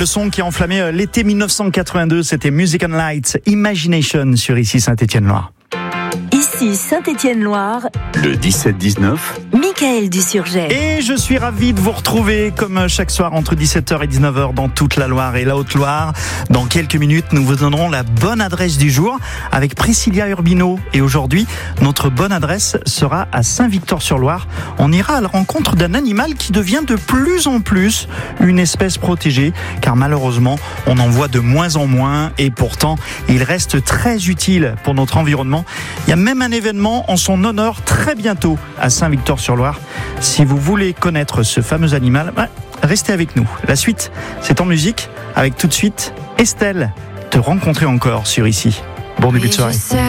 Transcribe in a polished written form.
Le son qui a enflammé l'été 1982, c'était Music and Lights, Imagination sur ici Saint-Étienne-Loire. Ici Saint-Étienne-Loire, le 17-19, Michael Dusurget. Et je suis ravi de vous retrouver comme chaque soir entre 17h et 19h dans toute la Loire et la Haute-Loire. Dans quelques minutes, nous vous donnerons la bonne adresse du jour avec Priscilla Urbino. Et aujourd'hui, notre bonne adresse sera à Saint-Victor-sur-Loire. On ira à la rencontre d'un animal qui devient de plus en plus une espèce protégée, car malheureusement, on en voit de moins en moins et pourtant, il reste très utile pour notre environnement. Il y a même un événement en son honneur très bientôt à Saint-Victor-sur-Loire. Si vous voulez connaître ce fameux animal, restez avec nous. La suite, c'est en musique avec tout de suite Estelle, te rencontrer encore sur ici. Bon début de soirée.